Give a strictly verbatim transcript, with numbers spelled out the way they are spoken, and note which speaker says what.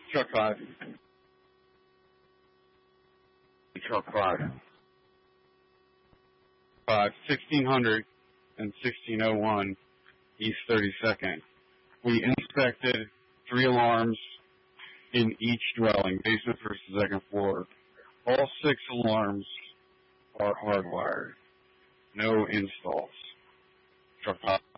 Speaker 1: Truck five.
Speaker 2: Truck five.
Speaker 1: Five, sixteen hundred and sixteen oh one East thirty-second. We inspected three alarms in each dwelling, basement versus second floor. All six alarms are hardwired. No installs. Truck five.